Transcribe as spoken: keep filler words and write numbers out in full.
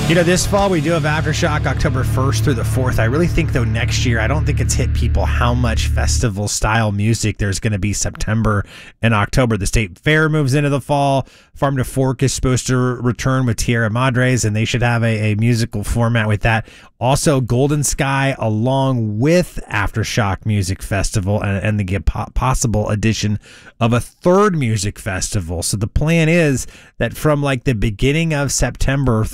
You know, this fall we do have Aftershock October first through the fourth. I really think, though, next year, I don't think it's hit people how much festival-style music there's going to be September and October. The State Fair moves into the fall. Farm to Fork is supposed to return with Tierra Madres, and they should have a, a musical format with that. Also, Golden Sky, along with Aftershock Music Festival, and, and the possible addition of a third music festival. So the plan is that from like the beginning of September